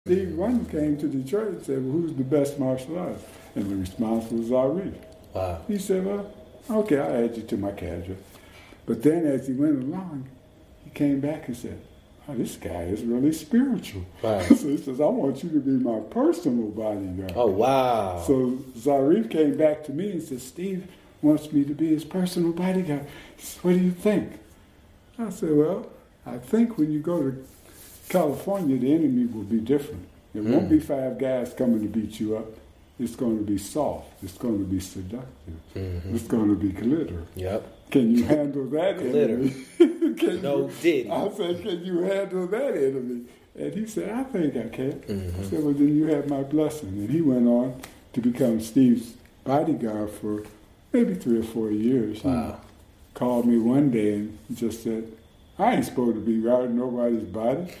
Steve Wonder came to Detroit and said, well, who's the best martial artist? And the response was Zarif. Wow. He said, well, okay, I'll add you to my cadre. But then as he went along, he came back and said, oh, this guy is really spiritual. Wow. So he says, I want you to be my personal bodyguard. Oh, wow. So Zarif came back to me and said, Steve wants me to be his personal bodyguard. He said, what do you think? I said, well, I think when you go to California, the enemy will be different. It won't be 5 guys coming to beat you up. It's going to be soft. It's going to be seductive. Mm-hmm. It's going to be glitter. Yep. Can you handle that glitter? No diddy. I said, can you handle that enemy? And he said, I think I can. Mm-hmm. I said, well, then you have my blessing. And he went on to become Steve's bodyguard for maybe 3 or 4 years. Wow. He called me one day and just said, I ain't supposed to be riding nobody's body.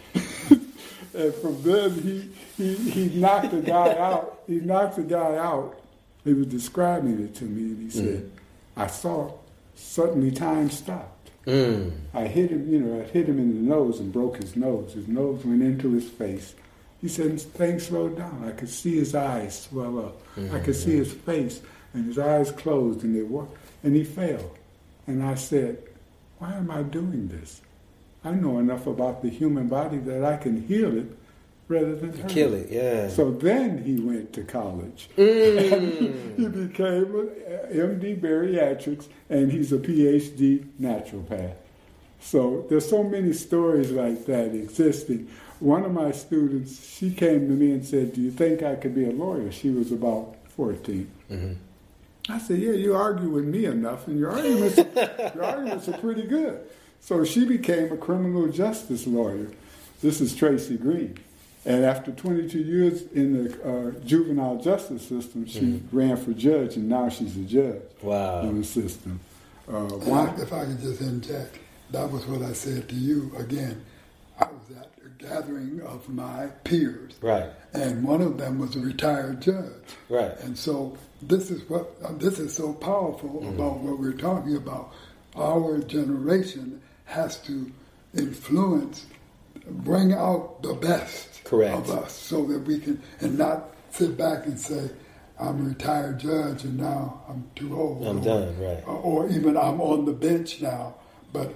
And from then, he knocked the guy out. He knocked the guy out. He was describing it to me, and he said, I saw suddenly time stopped. I hit him, I hit him in the nose and broke his nose. His nose went into his face. He said, things slowed down. I could see his eyes swell up. I could see his face, and his eyes closed, and he fell. And I said, why am I doing this? I know enough about the human body that I can heal it rather than hurt kill it. Yeah. So then he went to college. And he became an MD bariatrics, and he's a PhD naturopath. So there's so many stories like that existing. One of my students, she came to me and said, do you think I could be a lawyer? She was about 14. Mm-hmm. I said, yeah, you argue with me enough, and your arguments are pretty good. So she became a criminal justice lawyer. This is Tracy Green. And after 22 years in the juvenile justice system, she ran for judge, and now she's a judge in the system. If I could just interject, that was what I said to you again. I was at a gathering of my peers. Right. And one of them was a retired judge. Right. And so this is so powerful about what we're talking about. Our generation has to influence, bring out the best of us so that we can, and not sit back and say, I'm a retired judge and now I'm too old. I'm done, right. Or even I'm on the bench now. But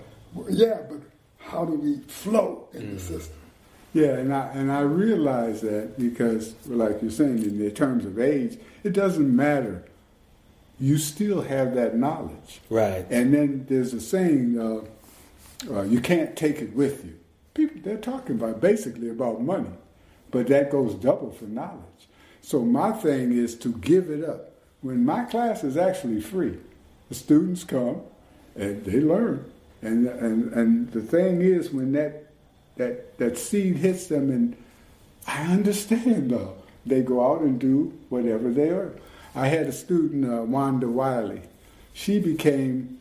how do we flow in the system? Yeah, and I realize that because, like you're saying, in the terms of age, it doesn't matter. You still have that knowledge. Right. And then there's a saying, you can't take it with you. People, they're talking basically about money, but that goes double for knowledge. So my thing is to give it up. When my class is actually free, the students come and they learn. And the thing is, when that seed hits them, and I understand though, they go out and do whatever they are. I had a student, Wanda Wiley. She became,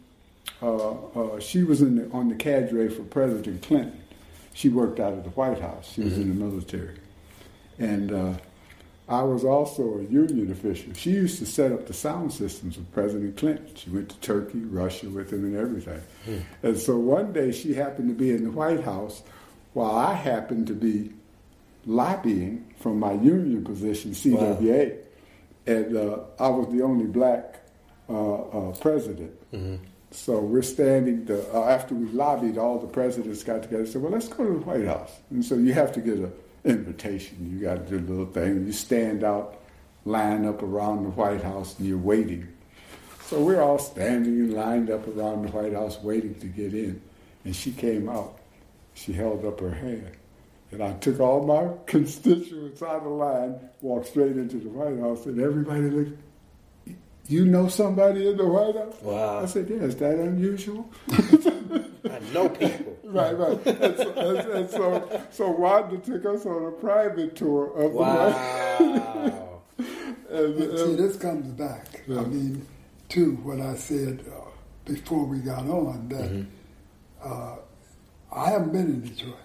she was on the cadre for President Clinton. She worked out of the White House. She was in the military. And I was also a union official. She used to set up the sound systems of President Clinton. She went to Turkey, Russia with him and everything. And so one day she happened to be in the White House while I happened to be lobbying from my union position, CWA. Wow. And I was the only black president. So we're standing, after we lobbied, all the presidents got together and said, well, let's go to the White House. And so you have to get an invitation. You got to do a little thing. You stand out, line up around the White House, and you're waiting. So we're all standing and lined up around the White House waiting to get in. And she came out. She held up her hand. And I took all my constituents out of the line, walked straight into the White House, and everybody looked, you know somebody in the White House? Wow. I said, yeah, is that unusual? I know people. Right. And so Wanda took us on a private tour of the White House. See, this comes back, to what I said before we got on, that I haven't been in Detroit.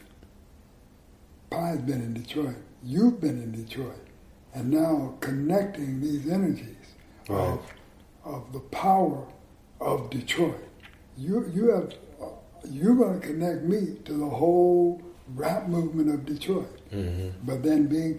Pi's been in Detroit. You've been in Detroit. And now connecting these energies of the power of Detroit. You're going to connect me to the whole rap movement of Detroit. But then being